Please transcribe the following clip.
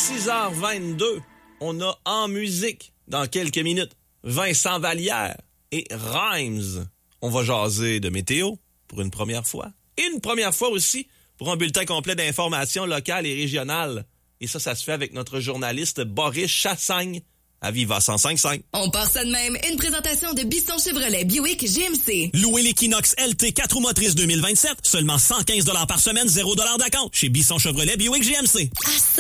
6h22, on a en musique, dans quelques minutes, Vincent Vallière et Rhymes. On va jaser de météo pour une première fois. Et une première fois aussi pour un bulletin complet d'informations locales et régionales. Et ça se fait avec notre journaliste Boris Chassagne à Viva 105.5. On part ça de même. Une présentation de Bisson Chevrolet Buick GMC. Louez l'Equinox LT 4 roues motrices 2027, seulement 115 $ par semaine, 0 $ d'acompte. Chez Bisson Chevrolet Buick GMC. À